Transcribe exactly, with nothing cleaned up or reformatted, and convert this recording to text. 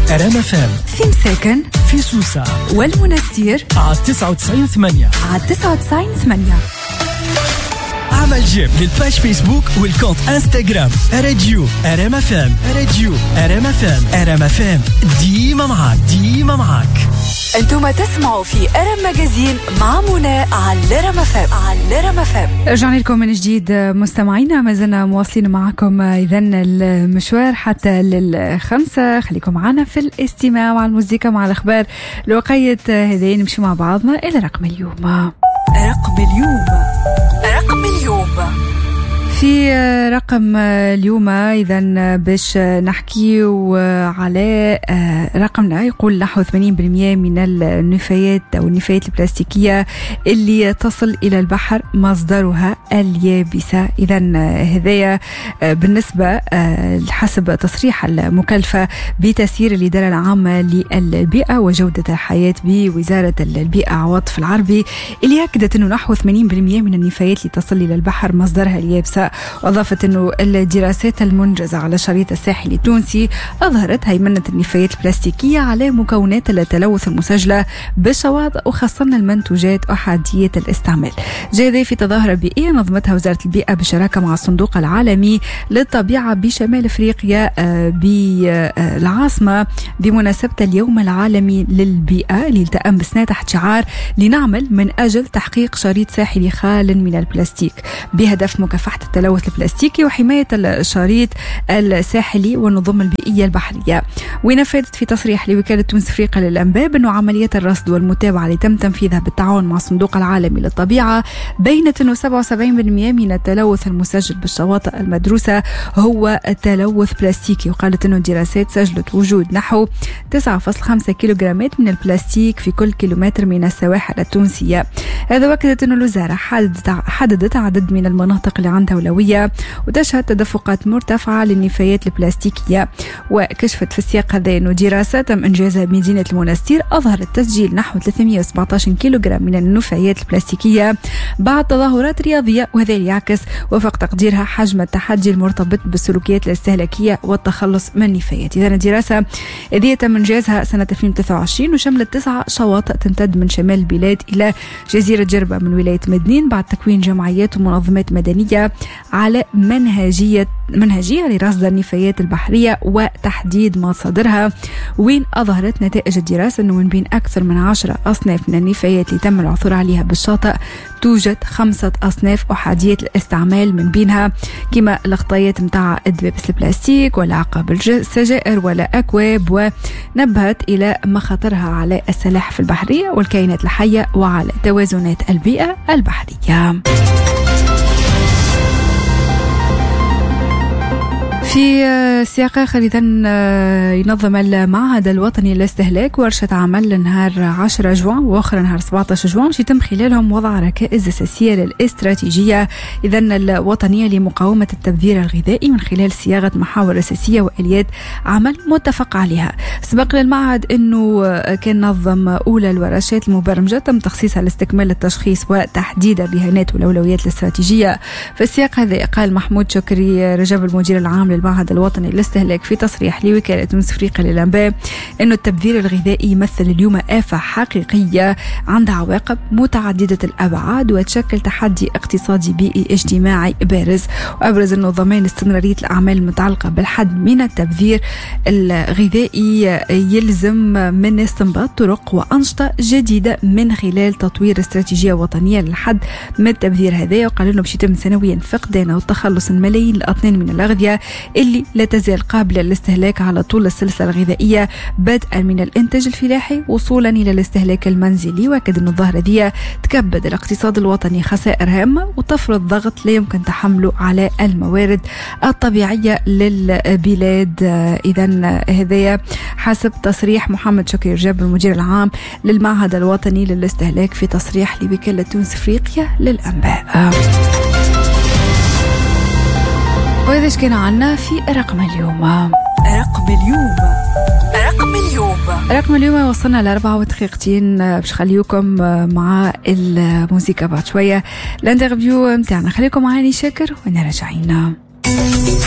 أرام فام في مساكن في سوسة والمنستير على تسعة وتسعين ثمانية على تسعة وتسعين ثمانية. عمل جيم للباج فيسبوك والكونت انستغرام راديو أرام فام. راديو أرام فام. أرام فام ديما معاك ديما معاك. انتم تسمعوا في أرام ماجازين مع منى على أرام فام على أرام فام. رجعنا لكم من جديد مستمعينا، ما زلنا مواصلين معكم اذن المشوار حتى للخمسة. خليكم معنا في الاستماع مع الموسيقى مع الاخبار لوقاية هذين نمشي مع بعضنا الى رقم اليوم. رقم اليوم رقم اليوم في رقم اليوم إذن باش نحكي على رقمنا يقول نحو ثمانين بالمئة من النفايات أو النفايات البلاستيكية اللي تصل إلى البحر مصدرها اليابسة. إذن هذايا بالنسبة حسب تصريح المكلفة بتسيير الإدارة العامة للبيئة وجودة الحياة بوزارة البيئة عواطف العربي، اللي أكدت أنه نحو ثمانين بالمئة من النفايات اللي تصل إلى البحر مصدرها اليابسة. وأضافت أنه الدراسات المنجزة على الشريط الساحلي التونسي أظهرت هيمنة النفايات البلاستيكية على مكونات التلوث المسجلة بالشواطئ وخاصة المنتوجات أحادية الاستعمال. جاء في تظاهرة بيئية نظمتها وزارة البيئة بالشراكة مع الصندوق العالمي للطبيعة بشمال أفريقيا بالعاصمة بمناسبة اليوم العالمي للبيئة اللي التأم بسنة تحت شعار لنعمل من أجل تحقيق شريط ساحلي خال من البلاستيك بهدف مكافحة التلوث البلاستيكي وحماية الشريط الساحلي والنظم البيئية البحرية. ونفذت في تصريح لوكالة تونس أفريقيا للأنباء أنه عمليات الرصد والمتابعة اللي تم تنفيذها بالتعاون مع الصندوق العالمي للطبيعة بينت أنه سبعة وسبعين بالمئة من التلوث المسجل بالشواطئ المدروسة هو تلوث بلاستيكي. وقالت أنه الدراسات سجلت وجود نحو تسعة فاصلة خمسة كيلوغرامات من البلاستيك في كل كيلومتر من السواحل التونسية. هذا وأكدت أنه الوزارة حددت, حددت عدد من المناطق اللي عندها أولوية وتشهد تدفقات مرتفعة للنفايات البلاستيكية. وكشفت في السياق هذا أنه دراسة تم إنجازها بمدينة المنستير أظهرت تسجيل نحو ثلاثمئة وسبعة عشر كيلوغرام من النفايات البلاستيكية بعد تظاهرات رياضية، وهذا يعكس وفق تقديرها حجم التحدي المرتبط بالسلوكيات الاستهلاكية والتخلص من النفايات. إذن الدراسة هذه تم إنجازها سنة ألفين وثلاثة وعشرين وشملت تسعة شواطئ تمتد من شمال البلاد إلى جزيرة جربة من ولاية مدنين بعد تكوين جمعيات ومنظمات مدنية على منهجية منهجية لرصد النفايات البحرية وتحديد مصادرها. وين أظهرت نتائج الدراسة أنه من بين أكثر من عشرة أصناف من النفايات اللي تم العثور عليها بالشاطئ توجد خمسة أصناف أحادية الاستعمال، من بينها كما الأغطيات متاع الدبابس البلاستيك والعقب السجائر ولا أكواب. ونبهت إلى مخاطرها على السلاحف البحرية والكائنات الحية وعلى توازنات البيئة البحرية. في سياق آخر ينظم المعهد الوطني للاستهلاك ورشة عمل نهار عشرة جوان وأخرى نهار سبعة عشر جوان باش يتم خلالهم وضع ركائز أساسية للاستراتيجية إذن الوطنية لمقاومة التبذير الغذائي من خلال صياغة محاور أساسية وآليات عمل متفق عليها. سبق للمعهد أنه كان نظم أولى الورشات المبرمجة تم تخصيصها لاستكمال التشخيص وتحديد الرهانات والأولويات الاستراتيجية. في السياق هذا قال محمود شكري رجب المدير العام للمعهد الوطني للاستهلاك في تصريح لوكالة تونس أفريقيا للأنباء أنه التبذير الغذائي يمثل اليوم آفة حقيقية عندها عواقب متعددة الأبعاد وتشكل تحدي اقتصادي بيئي اجتماعي بارز. وأبرز أنه ضمان استمرارية الأعمال المتعلقة بالحد من التبذير الغذائي يلزم من استنباط طرق وأنشطة جديدة من خلال تطوير استراتيجية وطنية للحد من التبذير هذا. وقال أنه باش يتم سنويا فقدان أو تخلص الملايين الأطنان من الأغذية اللي لا تزال قابلة للاستهلاك على طول السلسلة الغذائية بدءا من الإنتاج الفلاحي وصولا إلى الاستهلاك المنزلي. وأكد أن الظاهرة دي تكبد الاقتصاد الوطني خسائر هامة وتفرض ضغط لا يمكن تحمله على الموارد الطبيعية للبلاد. إذن هذا حسب تصريح محمد شكري رجاب المدير العام للمعهد الوطني للاستهلاك في تصريح لوكالة تونس أفريقيا للأنباء. وهذا ايش كان عنا في رقم اليوم. رقم اليوم رقم اليوم رقم اليوم وصلنا لأربعة ودقيقتين باش خليكم مع الموسيقى بعد شوية الانترفيو متاعنا. خليكم معاني شاكر ونرجعين.